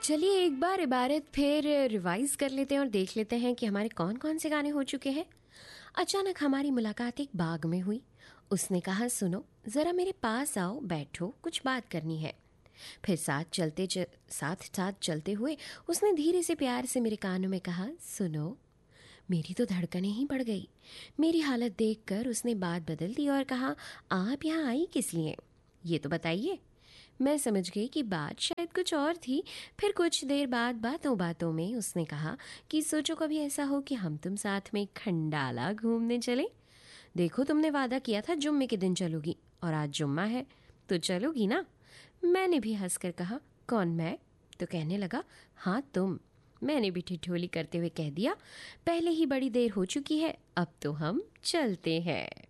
चलिए एक बार इबारत फिर रिवाइज कर लेते हैं और देख लेते हैं कि हमारे कौन कौन से गाने हो चुके हैं। अचानक हमारी मुलाकात एक बाग में हुई। उसने कहा, सुनो ज़रा मेरे पास आओ, बैठो, कुछ बात करनी है। फिर साथ साथ चलते हुए उसने धीरे से प्यार से मेरे कानों में कहा, सुनो। मेरी तो धड़कनें ही बढ़ गई। मेरी हालत देखकर उसने बात बदल दी और कहा, आप यहाँ आई किस लिए, ये तो बताइए। मैं समझ गई कि बात शायद कुछ और थी। फिर कुछ देर बाद बातों बातों में उसने कहा कि सोचो कभी ऐसा हो कि हम तुम साथ में खंडाला घूमने चले। देखो तुमने वादा किया था जुम्मे के दिन चलोगी, और आज जुम्मा है तो चलोगी ना। मैंने भी हंसकर कहा, कौन मैं? तो कहने लगा, हाँ तुम। मैंने भी ठिठोली करते हुए कह दिया, पहले ही बड़ी देर हो चुकी है, अब तो हम चलते हैं।